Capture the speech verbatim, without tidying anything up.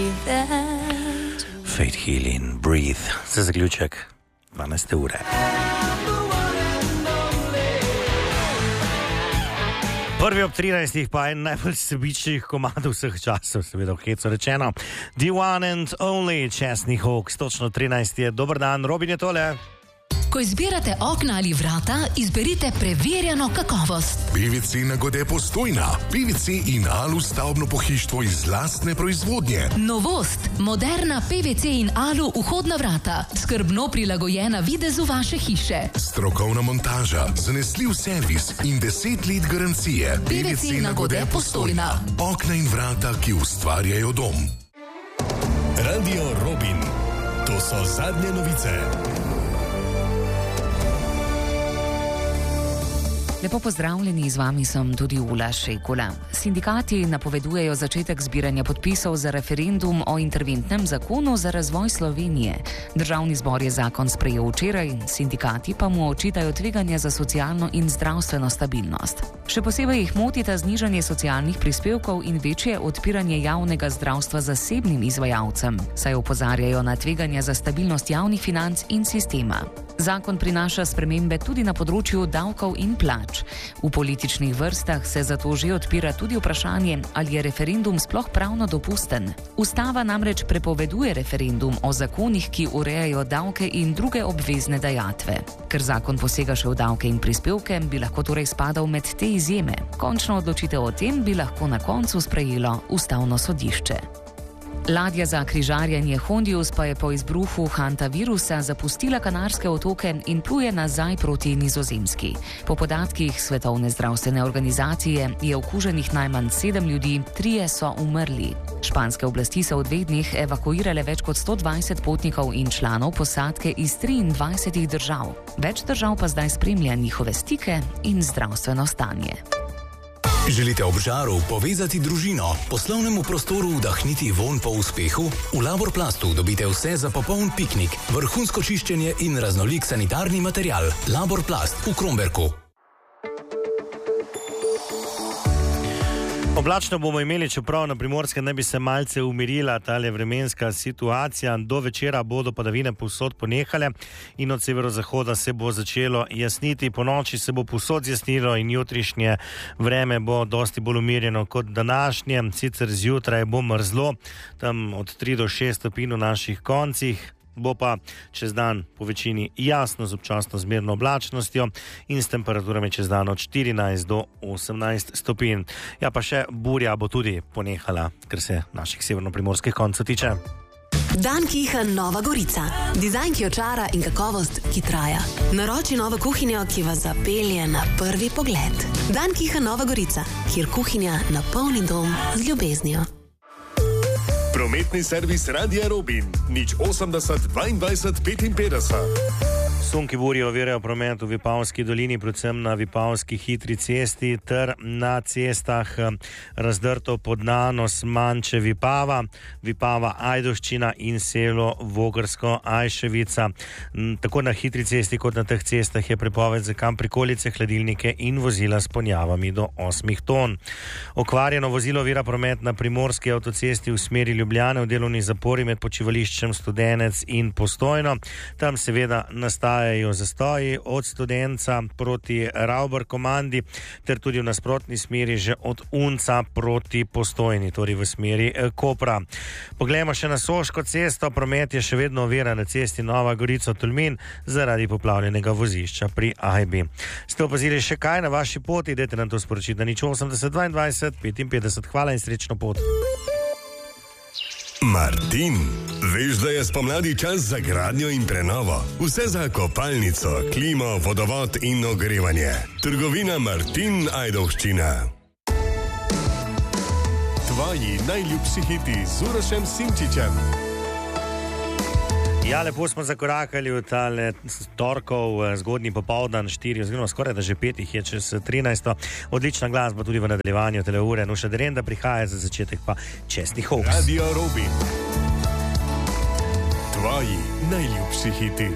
Fate Healing, Breathe, za zaključek dvanajste ure. Prvi ob trinajstih pa en najbolj sebičnih komadov vseh časov, seveda v hecu rečeno. The One and Only, Chesney Hawkes, točno trinajst je. Dober dan, Robin je tole. Ko izbirate okna ali vrata, izberite preverjeno kakovost. P V C Nagode Postojna. P V C in Alu stavbno pohištvo iz lastne proizvodnje. Novost. Moderna P V C in Alu vhodna vrata. Skrbno prilagojena videzu vaše hiše. Strokovna montaža, zanesljiv servis in deset let garancije. P V C Nagode Postojna. Okna in vrata, ki ustvarjajo dom. Radio Robin. To so zadnje novice. Lepo pozdravljeni, z vami sem tudi Ula Šekula. Sindikati napovedujejo začetek zbiranja podpisov za referendum o interventnem zakonu za razvoj Slovenije. Državni zbor je zakon sprejel včeraj, sindikati pa mu očitajo tveganje za socialno in zdravstveno stabilnost. Še posebej jih motita znižanje socialnih prispevkov in večje odpiranje javnega zdravstva zasebnim izvajalcem, saj opozarjajo na tveganja za stabilnost javnih financ in sistema. Zakon prinaša spremembe tudi na področju davkov in plač. V političnih vrstah se zato že odpira tudi vprašanje, ali je referendum sploh pravno dopusten. Ustava namreč prepoveduje referendum o zakonih, ki urejajo davke in druge obvezne dajatve. Ker zakon posega še v davke in prispevke, bi lahko torej spadal med te izjeme. Končno odločitev o tem bi lahko na koncu sprejelo Ustavno sodišče. Ladja za križarjenje Hondius pa je po izbruhu hantavirusa zapustila Kanarske otoke in pluje nazaj proti Nizozemski. Po podatkih Svetovne zdravstvene organizacije je okuženih najmanj sedem ljudi, trije so umrli. Španske oblasti so v dveh dneh evakuirale več kot sto dvajset potnikov in članov posadke iz triindvajsetih držav. Več držav pa zdaj spremlja njihove stike in zdravstveno stanje. Želite ob žaru povezati družino, poslovnemu prostoru vdahniti vonj po uspehu? V Laborplastu dobite vse za popoln piknik, vrhunsko čiščenje in raznolik sanitarni material. Laborplast v Kromberku. Oblačno bomo imeli, čeprav na Primorskem ne bi se malce umirila tale vremenska situacija. Do večera bodo padavine povsod ponehale in od severozahoda se bo začelo jasniti. Po noči se bo povsod zjasnilo in jutrišnje vreme bo dosti bolj umirjeno kot današnje. Sicer zjutraj bo mrzlo, tam od tri do šest stopinj v naših koncih. Bo pa čez dan po večini jasno z občasno zmerno oblačnostjo in s temperaturami čez dan od štirinajst do osemnajst stopinj. Ja, pa še burja bo tudi ponehala, ker se naših severnoprimorskih koncev tiče. Dankichen Nova Gorica. Dizajn, ki očara in kakovost, ki traja. Naroči novo kuhinjo, ki vas zapelje na prvi pogled. Dankichen Nova Gorica, kjer kuhinja napolni dom z ljubeznijo. Prometni servis Radia Robin. Nič osemdeset dvaindvajset petinpetdeset. Sunki burje ovirajo promet v Vipavski dolini, predvsem na Vipavski hitri cesti ter na cestah Razdrto Podnanos, Manče, Vipava, Vipava Ajdovščina in selo Vogrsko Ajševica. Tako na hitri cesti kot na teh cestah je prepoved za kam prikolice, hladilnike in vozila s ponjavami do osmih ton. Okvarjeno vozilo ovira promet na Primorski avtocesti v smeri Ljubljane v delovni zapori med počivališčem Studenec in Postojno. Tam seveda nastaja zastoji od Studenca proti Ravbar komandi ter tudi v nasprotni smeri že od Unca proti Postojni, torej v smeri Kopra. Poglejmo še na Soško cesto. Promet je še vedno oviran na cesti Nova Gorica-Tolmin zaradi poplavljenega vozišča pri Ajbi. Ste opazili še kaj na vaši poti? Dajte nam to sporočiti na nič osemdeset dvaindvajset petinpetdeset. Hvala in srečno pot. Martin, veš, da je spomladi čas za gradnjo in prenovo. Vse za kopalnico, klimo, vodovod in ogrevanje. Trgovina Martin, Ajdovščina. Tvoji najljubši hiti z Urošem Simčičem. Ja, lepo smo zakorakali v tale torkov, zgodnji popoldan, štiri, oziroma skoraj da že petih je čez trinajsto. Odlična glasba tudi v nadaljevanju tele ure. Nuša Derenda prihaja, za začetek pa Chesney Hawkes. Radio Robin. Tvoji najljubši hiti.